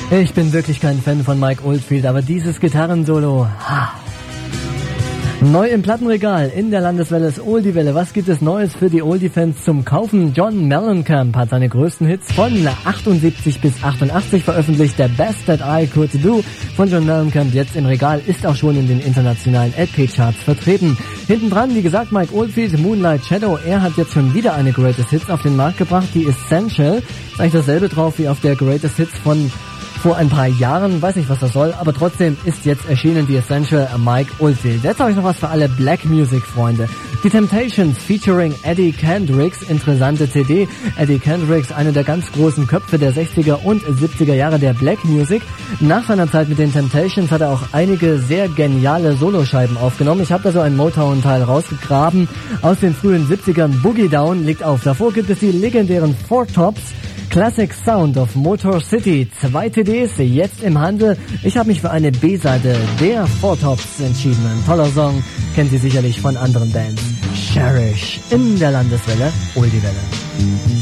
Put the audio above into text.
Ich bin wirklich kein Fan von Mike Oldfield, aber dieses Gitarrensolo... Neu im Plattenregal in der Landeswelle ist Oldie-Welle. Was gibt es Neues für die Oldie-Fans zum Kaufen? John Mellencamp hat seine größten Hits von 78 bis 88 veröffentlicht. Der Best That I Could Do von John Mellencamp jetzt im Regal, ist auch schon in den internationalen LP-Charts vertreten. Hinten dran, wie gesagt, Mike Oldfield, Moonlight Shadow. Er hat jetzt schon wieder eine Greatest Hits auf den Markt gebracht, die Essential. Ist eigentlich dasselbe drauf wie auf der Greatest Hits von vor ein paar Jahren, weiß nicht, was das soll, aber trotzdem ist jetzt erschienen die Essential Mike Oldfield. Jetzt habe ich noch was für alle Black Music Freunde. Die Temptations featuring Eddie Kendricks, interessante CD. Eddie Kendricks, einer der ganz großen Köpfe der 60er und 70er Jahre der Black Music. Nach seiner Zeit mit den Temptations hat er auch einige sehr geniale Soloscheiben aufgenommen. Ich habe da so einen Motown-Teil rausgegraben aus den frühen 70ern. Boogie Down liegt auf. Davor gibt es die legendären Four Tops, Classic Sound of Motor City. 2 CDs jetzt im Handel. Ich habe mich für eine B-Seite der Four Tops entschieden. Ein toller Song, kennt Sie sicherlich von anderen Bands. Cherish in der Landeswelle, Oldie-Welle.